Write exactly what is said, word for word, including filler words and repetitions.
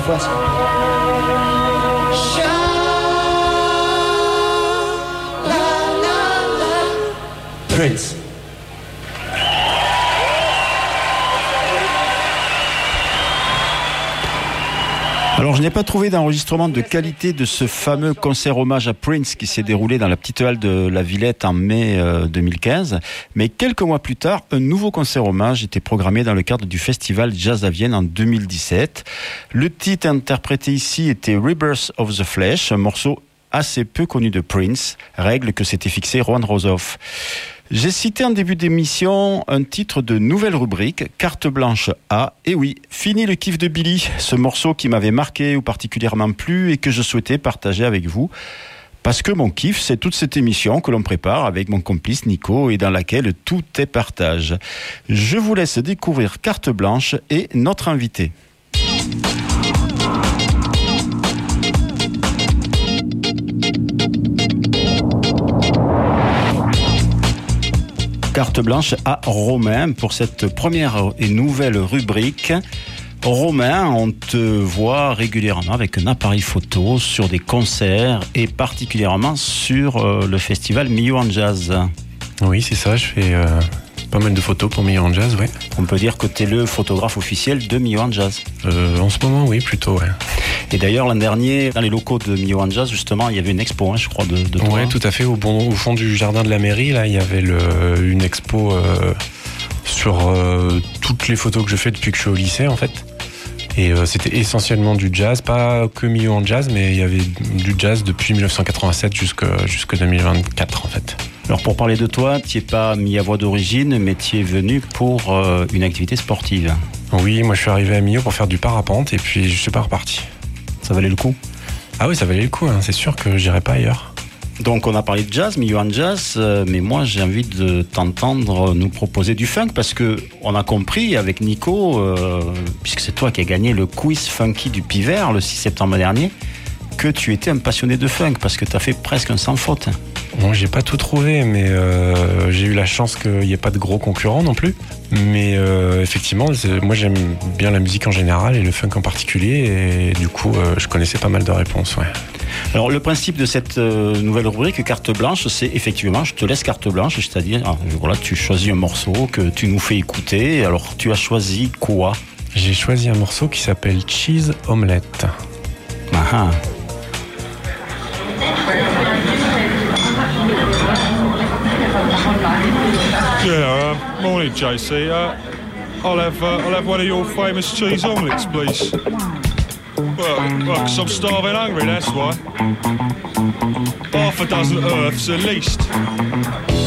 fois ça. Prince. Alors, je n'ai pas trouvé d'enregistrement de qualité de ce fameux concert hommage à Prince qui s'est déroulé dans la petite halle de la Villette en mai deux mille quinze. Mais quelques mois plus tard, un nouveau concert hommage était programmé dans le cadre du festival Jazz à Vienne en deux mille dix-sept. Le titre interprété ici était Rebirth of the Flesh, un morceau assez peu connu de Prince, règle que s'était fixé Juan Rosoff. J'ai cité en début d'émission un titre de nouvelle rubrique, Carte Blanche A. Et oui, fini le kiff de Billy, ce morceau qui m'avait marqué ou particulièrement plu et que je souhaitais partager avec vous. Parce que mon kiff, c'est toute cette émission que l'on prépare avec mon complice Nico et dans laquelle tout est partage. Je vous laisse découvrir Carte Blanche et notre invité. Carte blanche à Romain pour cette première et nouvelle rubrique. Romain, on te voit régulièrement avec un appareil photo sur des concerts et particulièrement sur euh, le festival Millau en Jazz. Oui, c'est ça, je fais euh, pas mal de photos pour Millau en Jazz, ouais. On peut dire que tu es le photographe officiel de Millau en Jazz. Euh, en ce moment, oui, plutôt, ouais. Et d'ailleurs, l'an dernier, dans les locaux de Millau en Jazz, justement, il y avait une expo, hein, je crois, de, de toi. Oui, tout à fait. Au, bon, au fond du jardin de la mairie, là, il y avait le, une expo euh, sur euh, toutes les photos que je fais depuis que je suis au lycée, en fait. Et euh, c'était essentiellement du jazz, pas que Millau en Jazz, mais il y avait du jazz depuis dix-neuf cent quatre-vingt-sept jusqu'à deux mille vingt-quatre, en fait. Alors, pour parler de toi, tu n'es pas Millau d'origine, mais tu es venu pour euh, une activité sportive. Oui, moi, je suis arrivé à Millau pour faire du parapente et puis je suis pas reparti. Ça valait le coup? Ah oui, ça valait le coup, hein. C'est sûr que j'irai pas ailleurs. Donc on a parlé de jazz, Millau en Jazz, euh, mais moi j'ai envie de t'entendre nous proposer du funk parce que on a compris avec Nico, euh, puisque c'est toi qui as gagné le quiz funky du Pivert le six septembre dernier, que tu étais un passionné de funk parce que tu as fait presque un sans faute. Bon, j'ai pas tout trouvé, mais euh, j'ai eu la chance qu'il n'y ait pas de gros concurrents non plus. Mais euh, effectivement, moi j'aime bien la musique en général et le funk en particulier, et du coup, euh, je connaissais pas mal de réponses, ouais. Alors le principe de cette euh, nouvelle rubrique Carte Blanche, c'est effectivement, je te laisse carte blanche, c'est-à-dire, ah, voilà, tu choisis un morceau que tu nous fais écouter. Alors tu as choisi quoi? J'ai choisi un morceau qui s'appelle Cheese Omelette. Ah. Yeah, uh, morning, J C. Uh, I'll have uh, I'll have one of your famous cheese omelettes, please. Well, well, 'cause I'm starving hungry, that's why. Half a dozen earths at least.